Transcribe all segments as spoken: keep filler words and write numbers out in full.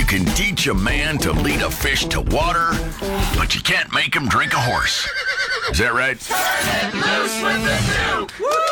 can teach a man to lead a fish to water, but you can't make him drink a horse. Is that right? Turn it loose with the Duke! Woo!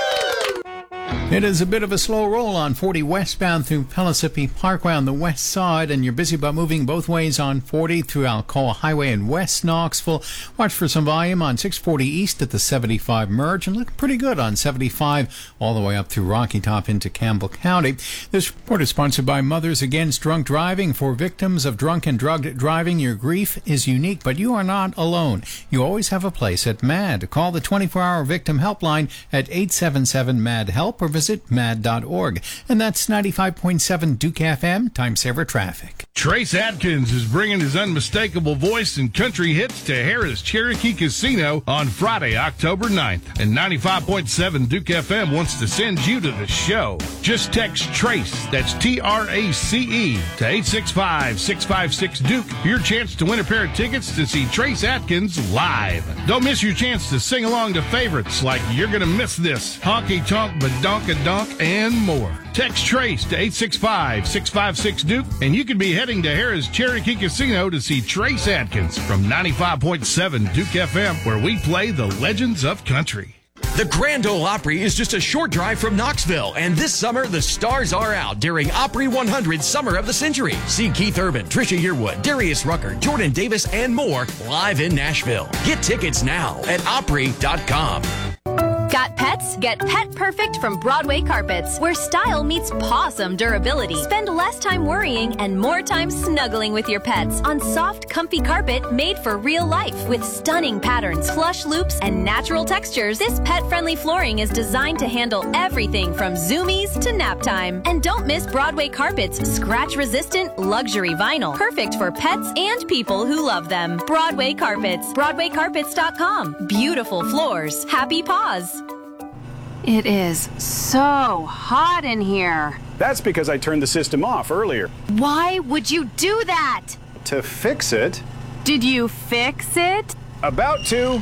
It is a bit of a slow roll on forty westbound through Pellissippi Parkway on the west side, and you're busy about moving both ways on forty through Alcoa Highway in West Knoxville. Watch for some volume on six forty east at the seventy-five merge, and look pretty good on seventy-five all the way up through Rocky Top into Campbell County. This report is sponsored by Mothers Against Drunk Driving. For victims of drunk and drugged driving, your grief is unique, but you are not alone. You always have a place at MAD. Call the twenty-four hour victim helpline at eight seven seven MAD HELP or visit mad dot org. And that's ninety-five point seven Duke F M, Time Saver Traffic. Trace Atkins is bringing his unmistakable voice and country hits to Harrah's Cherokee Casino on Friday, October ninth. And ninety-five point seven Duke F M wants to send you to the show. Just text TRACE, that's T R A C E, to eight six five, six five six Duke for your chance to win a pair of tickets to see Trace Atkins live. Don't miss your chance to sing along to favorites like You're Gonna Miss This, Honky Tonk Badonka-Donk, and more. Text TRACE to eight six five, six five six Duke, and you could be heading to Harrah's Cherokee Casino to see Trace Atkins from ninety-five point seven Duke F M, where we play the legends of country. The Grand Ole Opry is just a short drive from Knoxville, and this summer the stars are out during Opry one hundred Summer of the Century. See Keith Urban, Trisha Yearwood, Darius Rucker, Jordan Davis, and more live in Nashville. Get tickets now at opry dot com. Got pets? Get Pet Perfect from Broadway Carpets, where style meets pawsome durability. Spend less time worrying and more time snuggling with your pets on soft, comfy carpet made for real life. With stunning patterns, plush loops, and natural textures, this pet-friendly flooring is designed to handle everything from zoomies to nap time. And don't miss Broadway Carpets' scratch-resistant luxury vinyl, perfect for pets and people who love them. Broadway Carpets, broadway carpets dot com. Beautiful floors, happy paws. It is so hot in here. That's because I turned the system off earlier. Why would you do that? To fix it. Did you fix it? About to.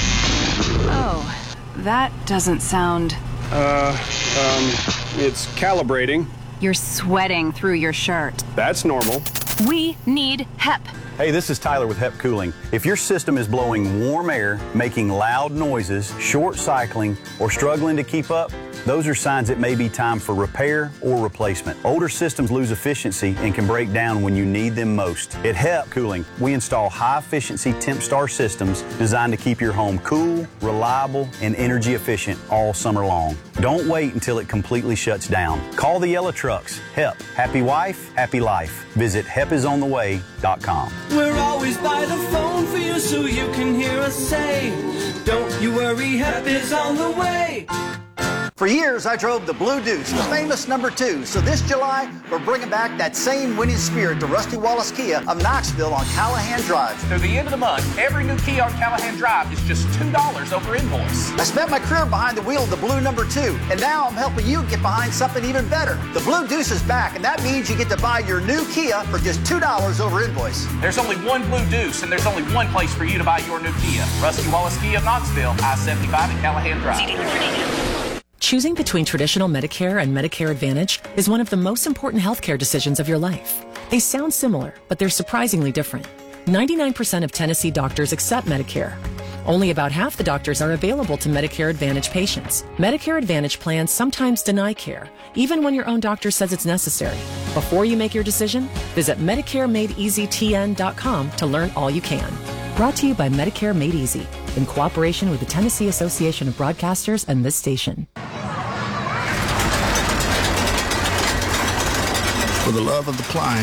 Oh, that doesn't sound... Uh, um, it's calibrating. You're sweating through your shirt. That's normal. We need H E P. Hey, this is Tyler with H E P Cooling. If your system is blowing warm air, making loud noises, short cycling, or struggling to keep up, those are signs it may be time for repair or replacement. Older systems lose efficiency and can break down when you need them most. At H E P Cooling, we install high-efficiency TempStar systems designed to keep your home cool, reliable, and energy efficient all summer long. Don't wait until it completely shuts down. Call the yellow trucks. H E P. Happy wife, happy life. Visit H E P is on the way dot com. We're always by the phone for you so you can hear us say, don't you worry, H E P is on the way. For years, I drove the Blue Deuce, the famous number two. So this July, we're bringing back that same winning spirit to Rusty Wallace Kia of Knoxville on Callahan Drive. Through the end of the month, every new Kia on Callahan Drive is just two dollars over invoice. I spent my career behind the wheel of the Blue number two, and now I'm helping you get behind something even better. The Blue Deuce is back, and that means you get to buy your new Kia for just two dollars over invoice. There's only one Blue Deuce, and there's only one place for you to buy your new Kia. Rusty Wallace Kia of Knoxville, I seventy-five at Callahan Drive. Choosing between traditional Medicare and Medicare Advantage is one of the most important healthcare decisions of your life. They sound similar, but they're surprisingly different. ninety-nine percent of Tennessee doctors accept Medicare. Only about half the doctors are available to Medicare Advantage patients. Medicare Advantage plans sometimes deny care, even when your own doctor says it's necessary. Before you make your decision, visit Medicare Made Easy T N dot com to learn all you can. Brought to you by Medicare Made Easy, in cooperation with the Tennessee Association of Broadcasters and this station. For the love of the climb,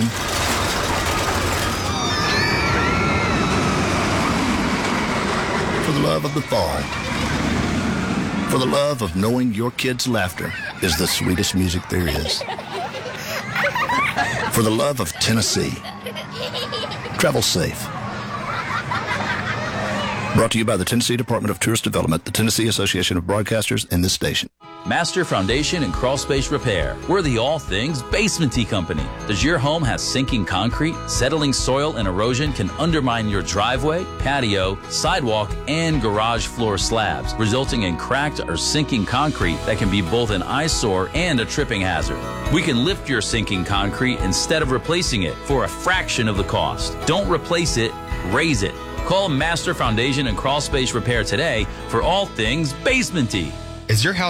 for the love of the fall, for the love of knowing your kids' laughter is the sweetest music there is, for the love of Tennessee, travel safe. Brought to you by the Tennessee Department of Tourist Development, the Tennessee Association of Broadcasters, and this station. Master Foundation and Crawl Space Repair. We're the all things basement-y company. Does your home have sinking concrete? Settling soil and erosion can undermine your driveway, patio, sidewalk, and garage floor slabs, resulting in cracked or sinking concrete that can be both an eyesore and a tripping hazard. We can lift your sinking concrete instead of replacing it for a fraction of the cost. Don't replace it, raise it. Call Master Foundation and Crawl Space Repair today for all things basement-y. Is your house